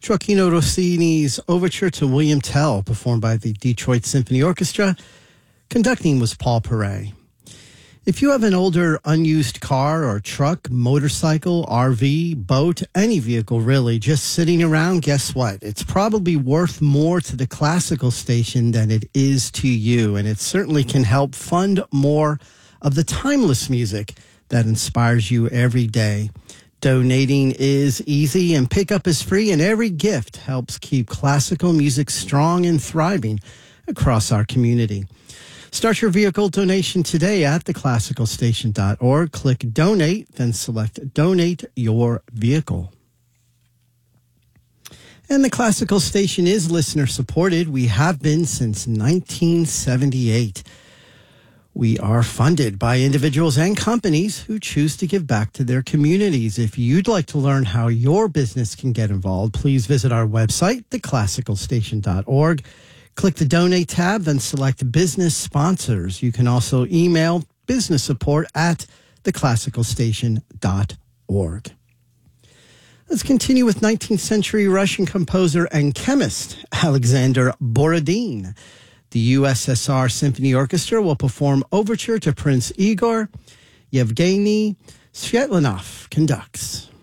Gioacchino Rossini's Overture to William Tell, performed by the Detroit Symphony Orchestra. Conducting was Paul Perret. If you have an older unused car or truck, motorcycle, RV, boat, any vehicle really, just sitting around, guess what? It's probably worth more to the classical station than it is to you, and it certainly can help fund more of the timeless music that inspires you every day. Donating is easy and pickup is free, and every gift helps keep classical music strong and thriving across our community. Start your vehicle donation today at theclassicalstation.org. Click Donate, then select Donate Your Vehicle. And the Classical Station is listener supported. We have been since 1978. We are funded by individuals and companies who choose to give back to their communities. If you'd like to learn how your business can get involved, please visit our website, theclassicalstation.org. Click the Donate tab, then select Business Sponsors. You can also email businesssupport@theclassicalstation.org. Let's continue with 19th century Russian composer and chemist Alexander Borodin. The USSR Symphony Orchestra will perform Overture to Prince Igor. Yevgeny Svetlanov conducts.